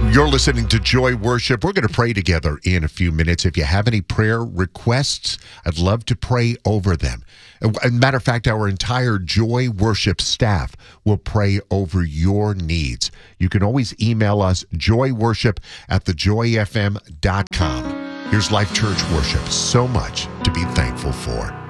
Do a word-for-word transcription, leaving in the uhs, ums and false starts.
You're listening to Joy Worship. We're going to pray together in a few minutes. If you have any prayer requests, I'd love to pray over them. As a matter of fact, our entire Joy Worship staff will pray over your needs. You can always email us, joyworship at the joy f m dot com. Here's Life Church Worship. So much to be thankful for.